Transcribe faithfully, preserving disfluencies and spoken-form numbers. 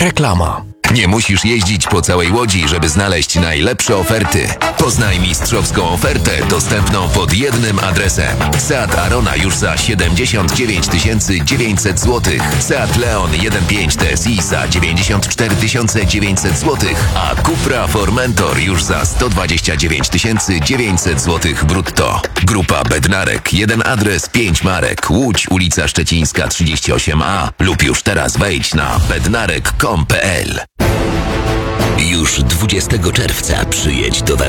Reklama. Nie musisz jeździć po całej Łodzi, żeby znaleźć najlepsze oferty. Poznaj mistrzowską ofertę dostępną pod jednym adresem. Seat Arona już za siedemdziesiąt dziewięć tysięcy dziewięćset złotych. Seat Leon jeden pięć T S I za dziewięćdziesiąt cztery tysiące dziewięćset złotych, a Cupra Formentor już za sto dwadzieścia dziewięć tysięcy dziewięćset złotych brutto. Grupa Bednarek, jeden adres, pięć marek. Łódź, ulica Szczecińska trzydzieści osiem A lub już teraz wejdź na bednarek kropka com kropka p l. Już dwudziestego czerwca przyjedź do